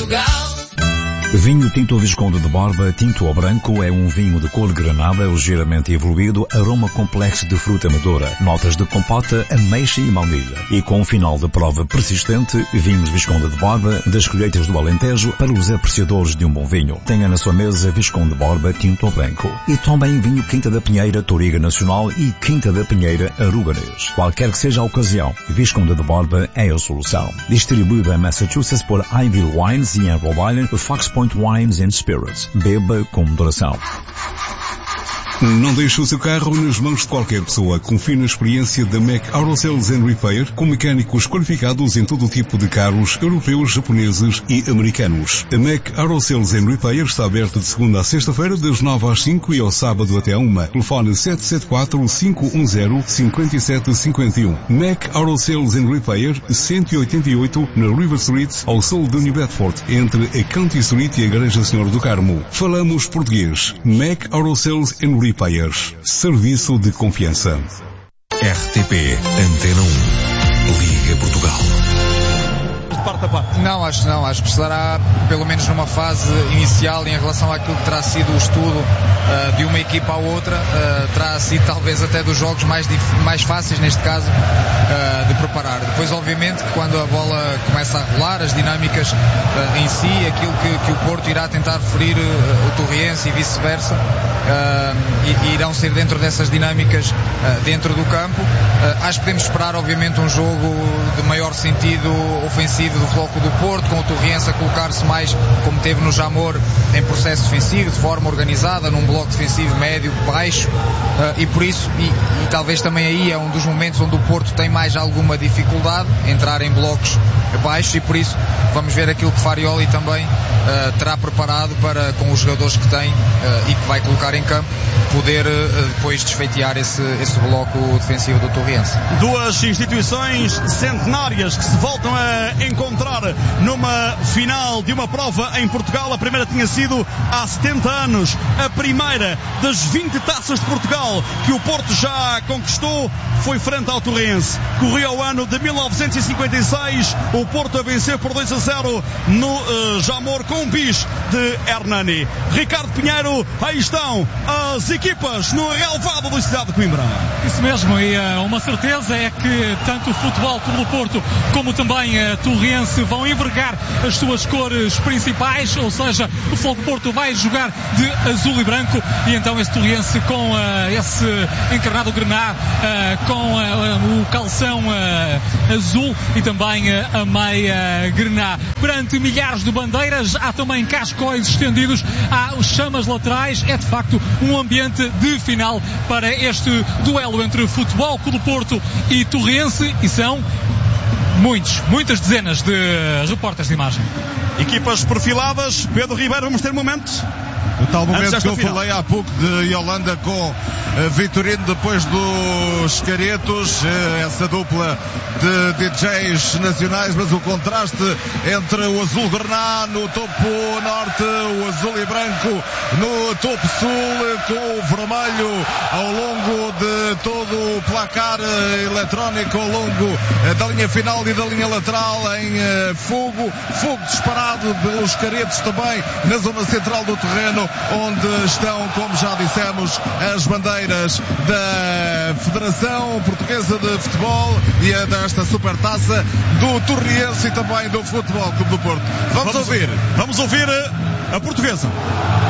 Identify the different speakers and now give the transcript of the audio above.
Speaker 1: Portugal.
Speaker 2: Vinho Tinto Visconde de Borba, tinto ou branco, é um vinho de cor granada ligeiramente evoluído, aroma complexo de fruta madura, notas de compota, ameixa e baunilha. E com um final de prova persistente, vinhos Visconde de Borba, das colheitas do Alentejo, para os apreciadores de um bom vinho. Tenha na sua mesa Visconde de Borba, tinto ou branco. E também vinho Quinta da Pinheira, Toriga Nacional e Quinta da Pinheira, Aruganês. Qualquer que seja a ocasião, Visconde de Borba é a solução. Distribuído em Massachusetts por Ivy Wines e em Rhode Island, Fox Point Wines and Spirits. Beba com moderação.
Speaker 3: Não deixe o seu carro nas mãos de qualquer pessoa. Confie na experiência da Mac Auto Sales and Repair, com mecânicos qualificados em todo o tipo de carros europeus, japoneses e americanos. A Mac Auto Sales and Repair está aberta de segunda a sexta-feira, das 9 às 5 e ao sábado até 1. Telefone 774-510-5751. Mac Auto Sales and Repair, 188 na River Street, ao sul de New Bedford, entre a County Street e a Igreja Senhor do Carmo. Falamos português. Mac Auto Sales and Repair. Serviço de confiança.
Speaker 4: RTP Antena 1. Liga Portugal.
Speaker 5: Não, acho que estará pelo menos numa fase inicial em relação àquilo que terá sido o estudo de uma equipa à outra, terá sido talvez até dos jogos mais fáceis neste caso de preparar. Depois obviamente que quando a bola começa a rolar, as dinâmicas em si, aquilo que o Porto irá tentar ferir o Torriense e vice-versa, e irão ser dentro dessas dinâmicas dentro do campo. Acho que podemos esperar obviamente um jogo de maior sentido ofensivo do Floco do Porto, com o Torriense a colocar-se mais, como teve no Jamor, em processo defensivo, de forma organizada, num bloco defensivo médio, baixo, e por isso, e talvez também aí é um dos momentos onde o Porto tem mais alguma dificuldade, entrar em blocos baixos, e por isso vamos ver aquilo que Farioli também terá preparado para, com os jogadores que tem e que vai colocar em campo, poder depois desfeitear esse bloco defensivo do Torriense.
Speaker 6: Duas instituições centenárias que se voltam a encontrar numa final de uma prova em Portugal. A primeira tinha sido há 70 anos, a primeira das 20 taças de Portugal que o Porto já conquistou foi frente ao Torriense. Corria o ano de 1956, o Porto a vencer por 2-0 no Jamor com um bis de Hernani. Ricardo Pinheiro, aí estão as equipas no relevado da cidade de Coimbra.
Speaker 7: Isso mesmo, e uma certeza é que tanto o Futebol Clube do Porto como também a Torriense vão envergar as suas cores principais, ou seja, o Futebol do Porto vai jogar de azul e branco, e então esse Torriense com esse encarnado grená, com o calção azul e também a meia grená. Perante milhares de bandeiras, há também cascóis estendidos, há chamas laterais, é de facto um ambiente de final para este duelo entre Futebol Clube do Porto e Torriense, e são muitas dezenas de repórteres de imagem.
Speaker 6: Equipas perfiladas. Pedro Ribeiro, vamos ter momento.
Speaker 8: O tal momento que eu falei há pouco de Yolanda com Vitorino depois dos Caretos, essa dupla de DJs nacionais, mas o contraste entre o azul grená no topo norte, o azul e branco no topo sul, com o vermelho ao longo de todo o placar eletrónico, ao longo da linha final e da linha lateral em fogo disparado pelos Caretos também na zona central do terreno, onde estão, como já dissemos, as bandeiras da Federação Portuguesa de Futebol e a desta supertaça do Torriense e também do Futebol Clube do Porto. Vamos ouvir
Speaker 6: a portuguesa.